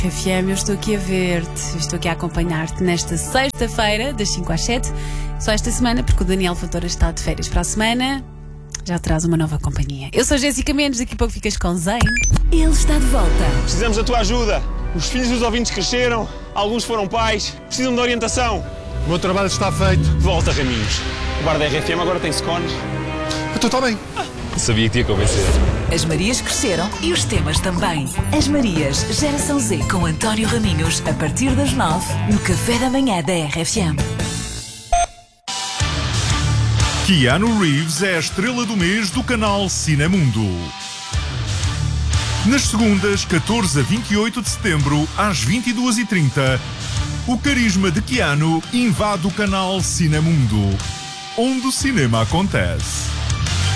RFM, eu estou aqui a ver-te, estou aqui a acompanhar-te nesta sexta-feira, das 5 às 7, só esta semana, porque o Daniel Fontoura está de férias. Para a semana já terás uma nova companhia. Eu sou a Jéssica Mendes, daqui a pouco ficas com Zayn. Ele está de volta. Precisamos da tua ajuda. Os filhos dos ouvintes cresceram, alguns foram pais, precisam de orientação. O meu trabalho está feito. Volta, Raminhos. O bar da RFM agora tem scones. Então está bem. Sabia que te ia convencer. As Marias cresceram e os temas também. As Marias, Geração Z, com António Raminhos, a partir das 9, no Café da Manhã da RFM. Keanu Reeves é a estrela do mês do canal Cinemundo. Nas segundas, 14 a 28 de setembro, às 22h30, o carisma de Keanu invade o canal Cinemundo, onde o cinema acontece.